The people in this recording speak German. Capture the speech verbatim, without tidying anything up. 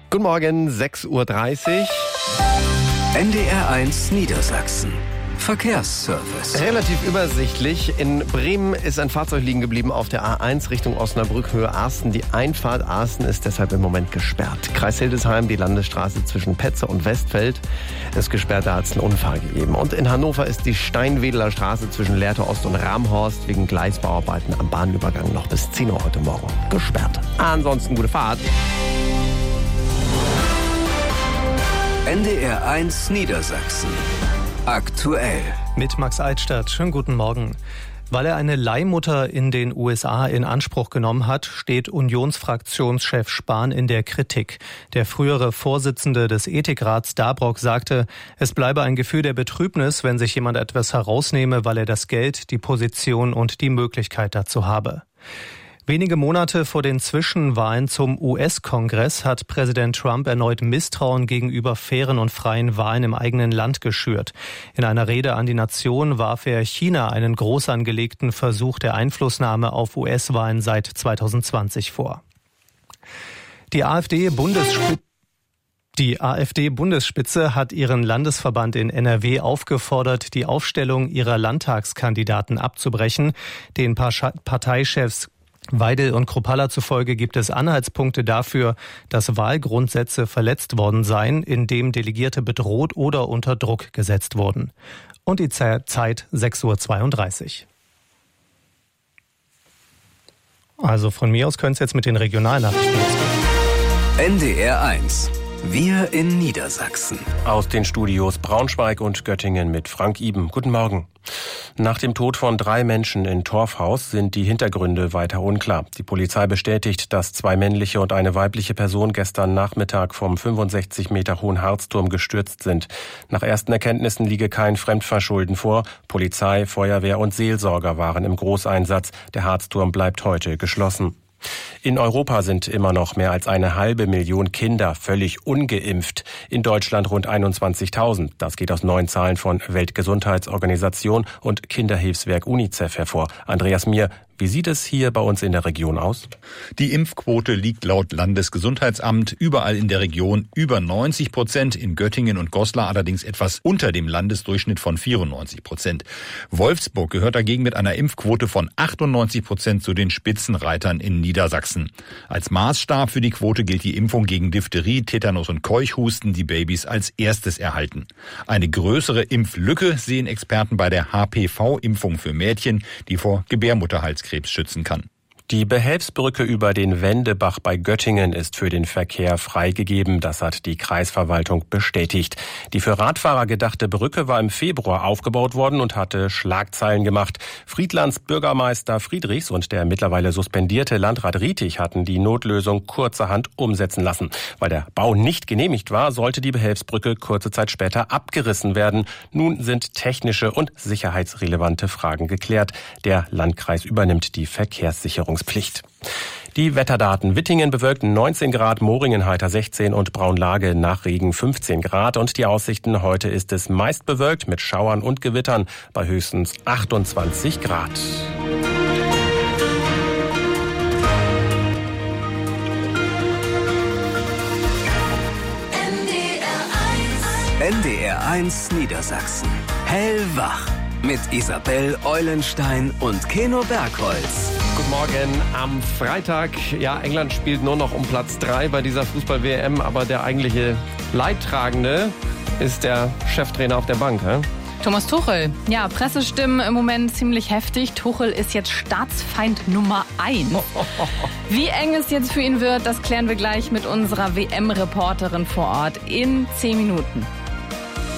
Guten Morgen, sechs Uhr dreißig. N D R eins Niedersachsen. Verkehrsservice. Relativ übersichtlich. In Bremen ist ein Fahrzeug liegen geblieben auf der A eins Richtung Osnabrück, Höhe Arsten. Die Einfahrt Arsten ist deshalb im Moment gesperrt. Kreis Hildesheim, die Landesstraße zwischen Petze und Westfeld ist gesperrt, da hat es einen Unfall gegeben. Und in Hannover ist die Steinwedeler Straße zwischen Lehrte Ost und Ramhorst wegen Gleisbauarbeiten am Bahnübergang noch bis zehn Uhr heute Morgen gesperrt. Ansonsten gute Fahrt. N D R eins Niedersachsen. Aktuell. Mit Max Eitstadt. Schönen guten Morgen. Weil er eine Leihmutter in den U S A in Anspruch genommen hat, steht Unionsfraktionschef Spahn in der Kritik. Der frühere Vorsitzende des Ethikrats Dabrock sagte, es bleibe ein Gefühl der Betrübnis, wenn sich jemand etwas herausnehme, weil er das Geld, die Position und die Möglichkeit dazu habe. Wenige Monate vor den Zwischenwahlen zum U S-Kongress hat Präsident Trump erneut Misstrauen gegenüber fairen und freien Wahlen im eigenen Land geschürt. In einer Rede an die Nation warf er China einen groß angelegten Versuch der Einflussnahme auf U S-Wahlen seit zweitausendzwanzig vor. Die AfD-Bundesspitze Die AfD-Bundesspitze hat ihren Landesverband in N R W aufgefordert, die Aufstellung ihrer Landtagskandidaten abzubrechen. Den Parteichefs Weidel und Kruppalla zufolge gibt es Anhaltspunkte dafür, dass Wahlgrundsätze verletzt worden seien, indem Delegierte bedroht oder unter Druck gesetzt wurden. Und die Zeit sechs Uhr zweiunddreißig. Also von mir aus können es jetzt mit den Regionalnachrichten losgehen. N D R eins. Wir in Niedersachsen. Aus den Studios Braunschweig und Göttingen mit Frank Iben. Guten Morgen. Nach dem Tod von drei Menschen in Torfhaus sind die Hintergründe weiter unklar. Die Polizei bestätigt, dass zwei männliche und eine weibliche Person gestern Nachmittag vom fünfundsechzig Meter hohen Harzturm gestürzt sind. Nach ersten Erkenntnissen liege kein Fremdverschulden vor. Polizei, Feuerwehr und Seelsorger waren im Großeinsatz. Der Harzturm bleibt heute geschlossen. In Europa sind immer noch mehr als eine halbe Million Kinder völlig ungeimpft. In Deutschland rund einundzwanzigtausend. Das geht aus neuen Zahlen von Weltgesundheitsorganisation und Kinderhilfswerk UNICEF hervor. Andreas Mier, wie sieht es hier bei uns in der Region aus? Die Impfquote liegt laut Landesgesundheitsamt überall in der Region über neunzig Prozent, in Göttingen und Goslar allerdings etwas unter dem Landesdurchschnitt von vierundneunzig Prozent. Wolfsburg gehört dagegen mit einer Impfquote von achtundneunzig Prozent zu den Spitzenreitern in Niedersachsen. Als Maßstab für die Quote gilt die Impfung gegen Diphtherie, Tetanus und Keuchhusten, die Babys als erstes erhalten. Eine größere Impflücke sehen Experten bei der H P V-Impfung für Mädchen, die vor Gebärmutterhalskrebs Krebs schützen kann. Die Behelfsbrücke über den Wendebach bei Göttingen ist für den Verkehr freigegeben. Das hat die Kreisverwaltung bestätigt. Die für Radfahrer gedachte Brücke war im Februar aufgebaut worden und hatte Schlagzeilen gemacht. Friedlands Bürgermeister Friedrichs und der mittlerweile suspendierte Landrat Rietig hatten die Notlösung kurzerhand umsetzen lassen. Weil der Bau nicht genehmigt war, sollte die Behelfsbrücke kurze Zeit später abgerissen werden. Nun sind technische und sicherheitsrelevante Fragen geklärt. Der Landkreis übernimmt die Verkehrssicherung. Pflicht. Die Wetterdaten: Wittingen bewölkt neunzehn Grad, Moringen heiter sechzehn und Braunlage nach Regen fünfzehn Grad. Und die Aussichten: heute ist es meist bewölkt mit Schauern und Gewittern bei höchstens achtundzwanzig Grad. N D R eins Niedersachsen. Hellwach. Mit Isabel Eulenstein und Keno Bergholz. Guten Morgen am Freitag. Ja, England spielt nur noch um Platz drei bei dieser Fußball-W M, aber der eigentliche Leidtragende ist der Cheftrainer auf der Bank, hä? Thomas Tuchel. Ja, Pressestimmen im Moment ziemlich heftig. Tuchel ist jetzt Staatsfeind Nummer eins. Wie eng es jetzt für ihn wird, das klären wir gleich mit unserer W M-Reporterin vor Ort in zehn Minuten.